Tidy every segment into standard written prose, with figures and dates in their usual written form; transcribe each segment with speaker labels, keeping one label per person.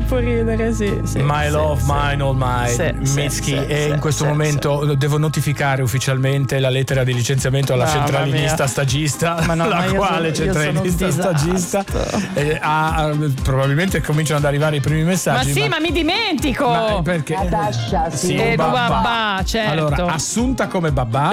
Speaker 1: troppo ridere, sì.
Speaker 2: My love, mine, all mine, Mitski. E in questo momento devo notificare ufficialmente la lettera di licenziamento alla centralinista stagista, la quale centralinista stagista probabilmente cominciano ad arrivare i primi messaggi.
Speaker 1: Ma mi dimentico.
Speaker 2: Ma perché?
Speaker 3: Natascia,
Speaker 1: babà, certo.
Speaker 2: Allora, assunta come babà,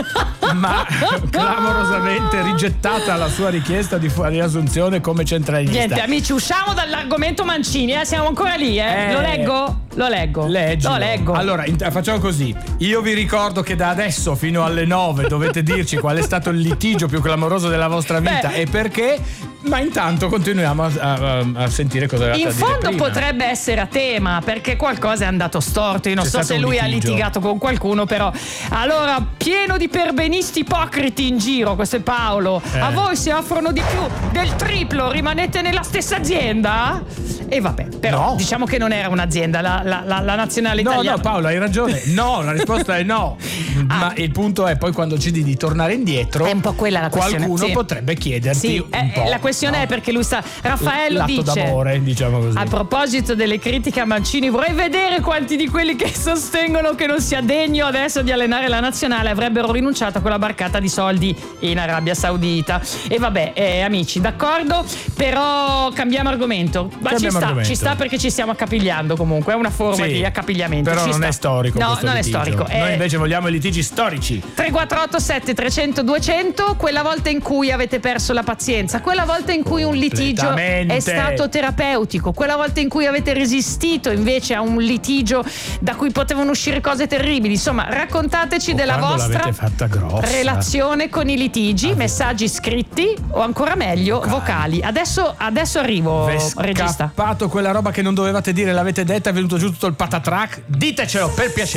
Speaker 2: ma clamorosamente rigettata la sua richiesta di riassunzione come centralinista.
Speaker 1: Niente, amici, usciamo dall'argomento Mancini, siamo ancora lì, Lo leggo? Lo leggo.
Speaker 2: Leggilo.
Speaker 1: Lo leggo.
Speaker 2: Allora, facciamo così. Io vi ricordo che da adesso fino alle 9 dovete dirci qual è stato il litigio più clamoroso della vostra vita e perché, ma intanto continuiamo a sentire cosa avete a dire.
Speaker 1: In fondo
Speaker 2: prima.
Speaker 1: potrebbe essere a tema, perché qualcosa è andato storto. Io non so se lui ha litigato con qualcuno, però. Allora, pieno di perbenisti ipocriti in giro, questo è Paolo. A voi si offrono di più del triplo, rimanete nella stessa azienda? E vabbè, però diciamo che non era un'azienda, la nazionale italiana.
Speaker 2: No, Paolo, hai ragione. No, la risposta è no. Ma il punto è poi quando decidi di tornare indietro,
Speaker 1: è un po' quella la questione.
Speaker 2: Qualcuno potrebbe chiederti un po'.
Speaker 1: La questione è perché lui Raffaello
Speaker 2: l'atto
Speaker 1: dice
Speaker 2: d'amore, diciamo così.
Speaker 1: A proposito delle critiche a Mancini, vorrei vedere quanti di quelli che sostengono che non sia degno adesso di allenare la nazionale avrebbero rinunciato a quella barcata di soldi in Arabia Saudita. E vabbè, amici, d'accordo, però cambiamo argomento. Ma ci sta perché ci stiamo accapigliando comunque, è una forma di accapigliamento.
Speaker 2: Però non è storico.
Speaker 1: No, non
Speaker 2: litigio.
Speaker 1: è storico.
Speaker 2: Noi invece vogliamo i litigi storici.
Speaker 1: 3487 300 200, quella volta in cui avete perso la pazienza, quella volta in cui un litigio è stato terapeutico, quella volta in cui avete resistito invece a un litigio da cui potevano uscire cose terribili. Insomma, raccontateci della vostra relazione con i litigi, messaggi scritti o ancora meglio vocali. Adesso arrivo, regista.
Speaker 2: Quella roba che non dovevate dire l'avete detta, è venuto giù tutto il patatrack. Ditecelo per piacere.